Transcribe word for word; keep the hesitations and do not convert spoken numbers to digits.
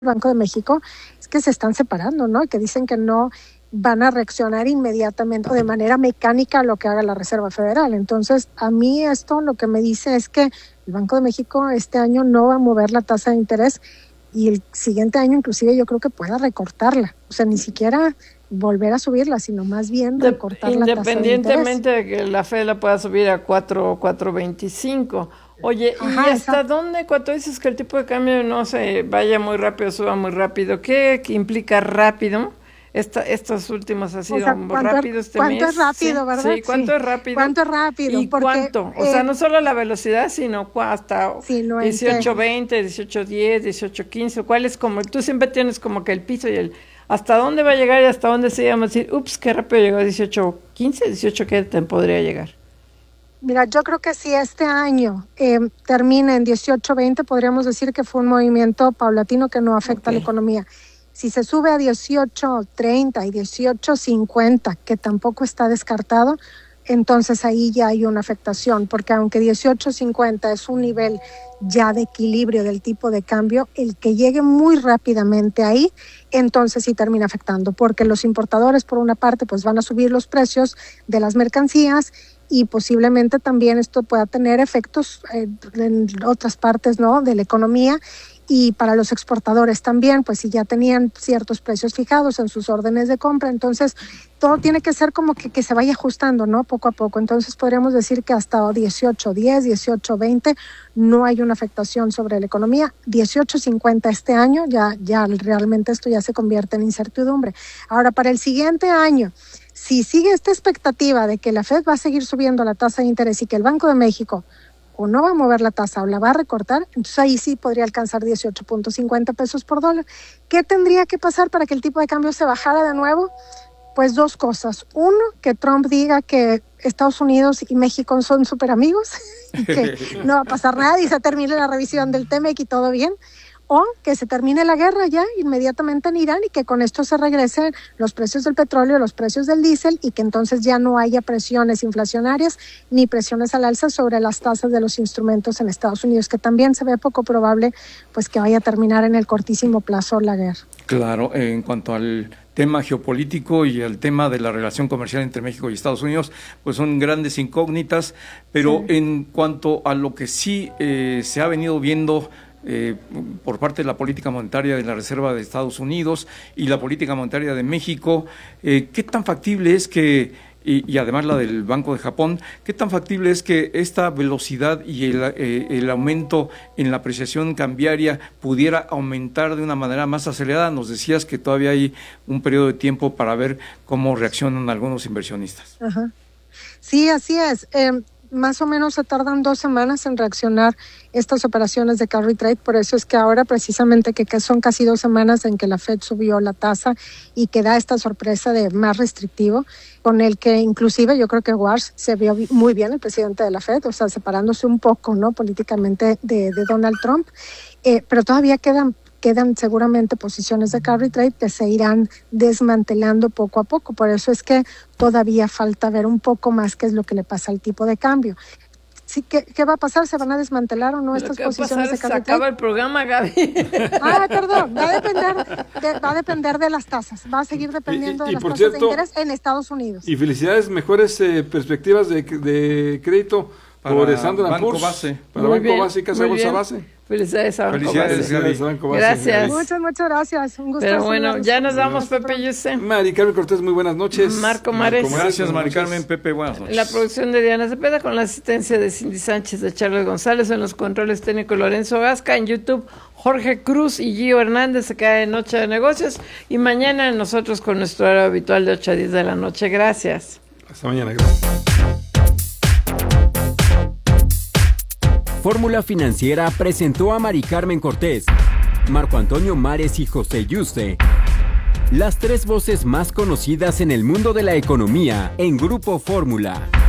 Banco de México es que se están separando, ¿no? Y que dicen que no van a reaccionar inmediatamente o de manera mecánica a lo que haga la Reserva Federal. Entonces, a mí esto lo que me dice es que el Banco de México este año no va a mover la tasa de interés y el siguiente año inclusive yo creo que pueda recortarla. O sea, ni siquiera volver a subirla, sino más bien recortar la tasa de interés. Independientemente de que la Fed la pueda subir a cuatro, cuatro veinticinco. Oye, Ajá, ¿y hasta exacto. dónde, cuando dices que el tipo de cambio no se vaya muy rápido, suba muy rápido? ¿Qué, qué implica rápido? Esta, estos últimos ha sido o sea, muy rápido este ¿cuánto mes. ¿Cuánto es rápido, sí, verdad? Sí, ¿cuánto sí. es rápido? ¿Cuánto es rápido? ¿Y Porque, cuánto? O eh, sea, no solo la velocidad, sino hasta sí, no dieciocho veinte, dieciocho diez, dieciocho quince. ¿Cuál es como? Tú siempre tienes como que el piso y el... ¿Hasta dónde va a llegar y hasta dónde se llama? Decir, ups, qué rápido llegó a dieciocho quince, dieciocho ¿qué te podría llegar? Mira, yo creo que si este año eh, termina en dieciocho veinte, podríamos decir que fue un movimiento paulatino que no afecta okay. a la economía. Si se sube a dieciocho treinta y dieciocho cincuenta, que tampoco está descartado, entonces ahí ya hay una afectación, porque aunque dieciocho cincuenta es un nivel ya de equilibrio del tipo de cambio, el que llegue muy rápidamente ahí, entonces sí termina afectando, porque los importadores por una parte pues van a subir los precios de las mercancías y posiblemente también esto pueda tener efectos eh, en otras partes, ¿no?, de la economía. Y para los exportadores también, pues si ya tenían ciertos precios fijados en sus órdenes de compra, entonces todo tiene que ser como que, que se vaya ajustando, ¿no? Poco a poco. Entonces podríamos decir que hasta dieciocho diez, dieciocho veinte no hay una afectación sobre la economía. dieciocho cincuenta este año, ya, ya realmente esto ya se convierte en incertidumbre. Ahora, para el siguiente año, si sigue esta expectativa de que la Fed va a seguir subiendo la tasa de interés y que el Banco de México o no va a mover la tasa o la va a recortar, entonces ahí sí podría alcanzar dieciocho punto cincuenta pesos por dólar. ¿Qué tendría que pasar para que el tipo de cambio se bajara de nuevo? Pues dos cosas. Uno, que Trump diga que Estados Unidos y México son súper amigos y que no va a pasar nada y se termine la revisión del T M E C y todo bien. O que se termine la guerra ya inmediatamente en Irán y que con esto se regresen los precios del petróleo, los precios del diésel y que entonces ya no haya presiones inflacionarias ni presiones al alza sobre las tasas de los instrumentos en Estados Unidos, que también se ve poco probable pues que vaya a terminar en el cortísimo plazo la guerra. Claro, en cuanto al tema geopolítico y el tema de la relación comercial entre México y Estados Unidos, pues son grandes incógnitas, pero sí. En cuanto a lo que sí eh, se ha venido viendo Eh, por parte de la política monetaria de la Reserva de Estados Unidos y la política monetaria de México, eh, ¿qué tan factible es que, y, y además la del Banco de Japón, qué tan factible es que esta velocidad y el, eh, el aumento en la apreciación cambiaria pudiera aumentar de una manera más acelerada? Nos decías que todavía hay un periodo de tiempo para ver cómo reaccionan algunos inversionistas. Ajá. Sí, así es. Eh, más o menos se tardan dos semanas en reaccionar estas operaciones de carry trade, por eso es que ahora precisamente que, que son casi dos semanas en que la Fed subió la tasa y que da esta sorpresa de más restrictivo, con el que inclusive yo creo que Walsh se vio muy bien, el presidente de la Fed, o sea, separándose un poco, ¿no?, políticamente de, de Donald Trump, eh, pero todavía quedan quedan seguramente posiciones de carry trade que se irán desmantelando poco a poco. Por eso es que todavía falta ver un poco más qué es lo que le pasa al tipo de cambio. Sí, ¿qué, ¿Qué va a pasar? ¿Se van a desmantelar o no estas posiciones pasar, de carry trade? Se acaba el programa, Gaby. Ah, perdón, va a depender de, va a depender de las tasas, va a seguir dependiendo y, y, de las tasas cierto, de interés en Estados Unidos. Y felicidades, mejores eh, perspectivas de, de crédito para por Standard and Poor's, Base. Para muy Banco bien, Base y Casa Bolsa Base. Felicidades a Banco Felicidades, Base. Felicidades a Banco Base. Gracias. Muchas, muchas gracias. Un gusto. Pero bueno, ya nos vamos, Pepe y usted. Mari Carmen Cortés, muy buenas noches. Marco Mares. Marco Mares, Gracias, Mari Carmen. Pepe, buenas noches. La producción de Diana Cepeda con la asistencia de Cindy Sánchez, de Charles González, en los controles técnicos Lorenzo Gasca, en YouTube Jorge Cruz y Gio Hernández. Se queda en Noche de Negocios y mañana nosotros con nuestro horario habitual de ocho a diez de la noche. Gracias. Hasta mañana, gracias. Fórmula Financiera presentó a Mari Carmen Cortés, Marco Antonio Mares y José Yuste, las tres voces más conocidas en el mundo de la economía en Grupo Fórmula.